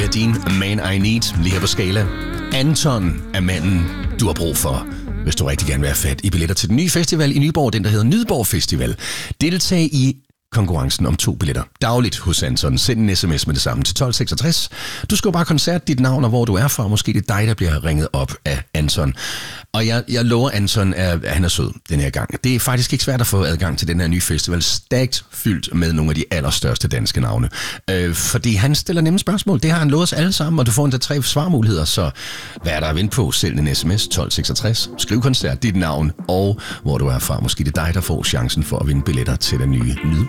er din Man I Need lige her på Skala. Anton er manden, du har brug for, hvis du rigtig gerne vil have fat i billetter til den nye festival i Nyborg, den der hedder Nyborg Festival. Deltag i konkurrencen om 2 billetter dagligt hos Anton. Send en sms med det samme til 1266. Du skal jo bare koncert dit navn og hvor du er fra. Måske det er dig, der bliver ringet op af Anton. Og jeg lover Anton, at han er sød den her gang. Det er faktisk ikke svært at få adgang til den her nye festival. Stærkt fyldt med nogle af de allerstørste danske navne. Fordi han stiller nemme spørgsmål. Det har han lovet os alle sammen, og du får endda 3 svarmuligheder. Så hvad er der at vinde på? Send en sms 1266. Skriv koncert dit navn og hvor du er fra. Måske det er dig, der får chancen for at vinde billetter til den nye